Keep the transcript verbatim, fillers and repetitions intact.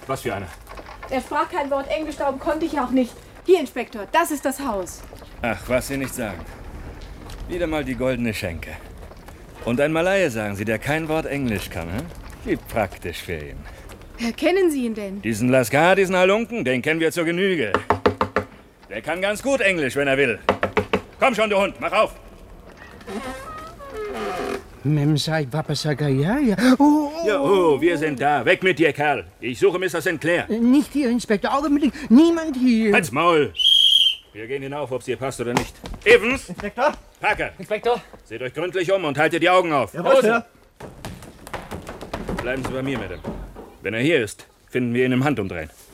Was für einer? Er sprach kein Wort Englisch, darum konnte ich auch nicht. Hier, Inspektor, das ist das Haus. Ach, was Sie nicht sagen. Wieder mal die goldene Schenke. Und ein Malaie, sagen Sie, der kein Wort Englisch kann, hm? Wie praktisch für ihn. Wer kennen Sie ihn denn? Diesen Lascar, diesen Halunken, den kennen wir zur Genüge. Der kann ganz gut Englisch, wenn er will. Komm schon, du Hund, mach auf! Memsai Papasagaya, ja. Oh, oh, ja, oh, wir sind da. Weg mit dir, Kerl. Ich suche Mister Sinclair. Nicht hier, Inspektor. Augenblick. Niemand hier. Halt's Maul. Wir gehen hinauf, ob es dir passt oder nicht. Evans! Inspektor! Parker! Inspektor! Seht euch gründlich um und haltet die Augen auf. Jawohl, Sir. Bleiben Sie bei mir, Madame. Wenn er hier ist, finden wir ihn im Handumdrehen.